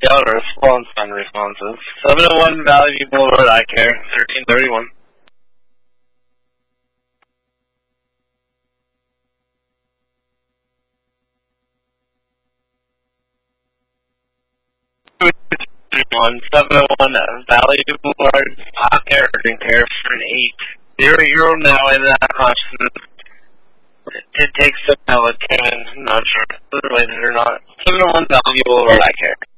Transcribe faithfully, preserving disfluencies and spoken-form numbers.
Yeah, response and responses. seven oh one Valley Boulevard, I care. thirteen thirty-one. One seven oh one Valley Boulevard, I care. Urgent care for an eight. Zero euro now in that consciousness. It takes some Kevin. I'm not sure if it's related or not. seven oh one Valley Boulevard, I care.